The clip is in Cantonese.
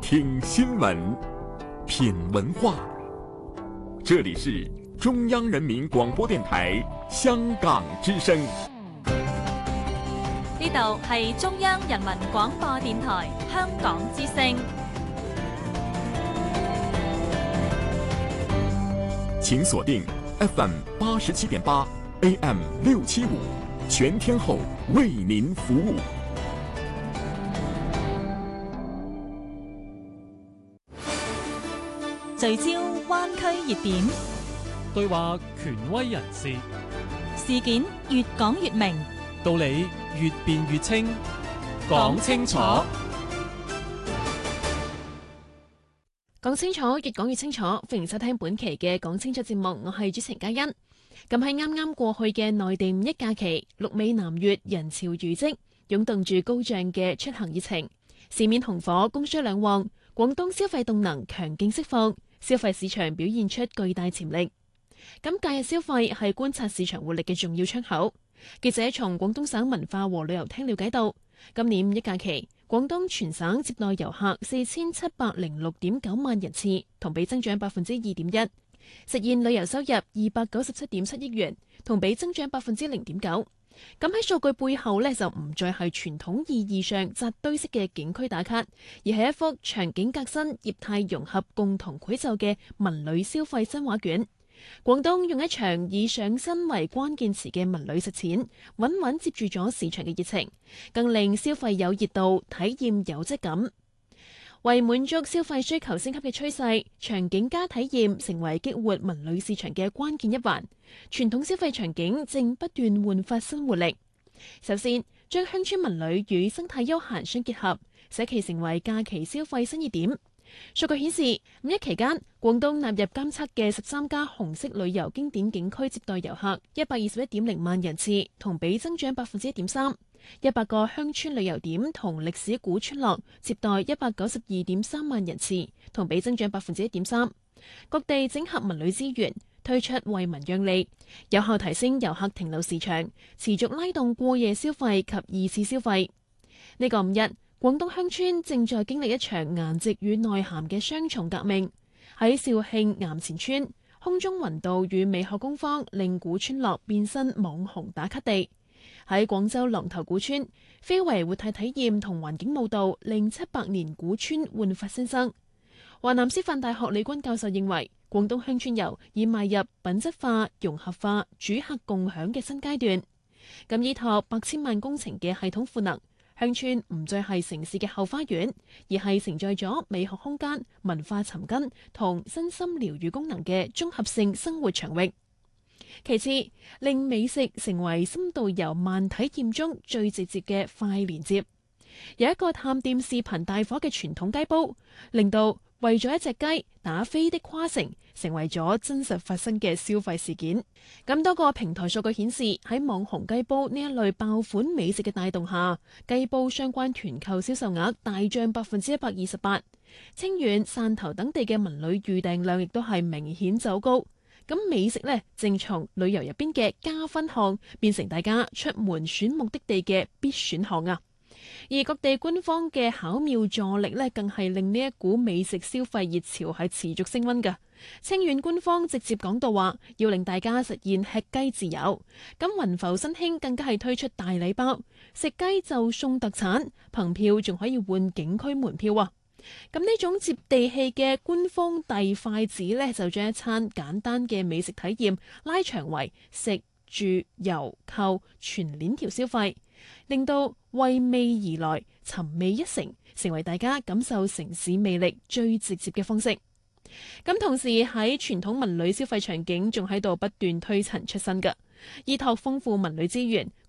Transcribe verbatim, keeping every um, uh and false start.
聽新聞，品文化。這裡是中央人民廣播電台香港之聲。 呢度係中央人民廣播電台香港之聲。 請鎖定 F M 八十七點八 A M 六七五，全天候為您服務。 聚焦灣區熱點， 對話權威人士， 事件越講越明， 道理越辯越清，講清楚， 講清楚，越講越清楚。歡迎收聽本期嘅講清楚節目，我係主持人嘉欣。咁喺啱啱過去嘅內地五一假期，鹿尾南粵人潮如織，湧動住高漲嘅出行熱情，市面紅火，供需兩旺，廣東消費動能強勁釋放，消費市場表現出巨大潛力。咁假日消費係觀察市場活力嘅重要窗口。記者從廣東省文化和旅遊廳了解到，今年五一假期，廣東全省接待遊客四千七百零六點九萬人次，同比增長百分之二點一，實現旅遊收入二百九十七點七億元，同比增長百分之零點九。咁喺數據背後呢，就唔再係傳統意義上扎堆式嘅景區打卡，而係一幅場景革新、業態融合、共同繪就嘅文旅消費新畫卷。廣東用一場以上新為關鍵詞嘅文旅實踐，穩穩接住咗市場嘅熱情，更令消費有熱度、體驗有質感。為滿足消費需求升級嘅趨勢，場景加體驗成為激活文旅市場嘅關鍵一環。傳統消費場景正不斷煥發新活力。首先，將鄉村文旅與生態休閒相結合，使其成為假期消費新熱點。數據顯示，五一期間，廣東納入監測嘅十三家紅色旅遊經典景區接待遊客一百二十一點零萬人次，同比增長百分之一點三。一百個鄉村旅遊點同歷史古村落接待一百九十二點三萬人次，同比增長百分之一點三。各地整合文旅資源，推出惠民讓利，有效提升遊客停留時長，持續拉動過夜消費及二次消費。呢個五一，廣東鄉村正在經歷一場顏值與內涵嘅雙重革命。喺肇慶岩前村，空中雲道與美學工坊令古村落變身網紅打卡地。喺廣州龍頭古村，非遺活態體驗同環境舞蹈令七百年古村煥發新生。華南師範大學李軍教授認為，廣東鄉村遊已邁入品質化、融合化、主客共享嘅新階段。咁依託百千萬工程嘅系統賦能，鄉村唔再係城市嘅後花園，而係承載咗美學空間、文化尋根同身心療癒功能嘅綜合性生活場域。其次，令美食成為深度遊慢體驗中最直接嘅快連接。有一個探店視頻大火嘅傳統雞煲，令到為咗一隻雞打飛的跨城成為咗真實發生嘅消費事件。咁多個平台數據顯示，喺網紅雞煲呢一類爆款美食嘅帶動下，雞煲相關團購銷售額大漲百分之一百二十八。清遠、汕頭等地嘅文旅預訂量亦都係明顯走高。咁美食呢，正從旅遊入邊嘅加分項變成大家出門選目的地嘅必選項啊！而各地官方嘅巧妙助力呢，更係令呢一股美食消費熱潮係持續升溫㗎。清遠官方直接講到話，要令大家實現吃雞自由。咁雲浮新興更加係推出大禮包，食雞就送特產，憑票仲可以換景區門票啊！咁呢種接地氣嘅官方遞筷子呢，就將一餐簡單嘅美食體驗拉長為食住遊購全鏈條消費，令到為味而來、尋味一成，成為大家感受城市魅力最直接嘅方式。咁同時喺傳統文旅消費場景仲喺度不斷推陳出新㗎，依託豐富文旅資源。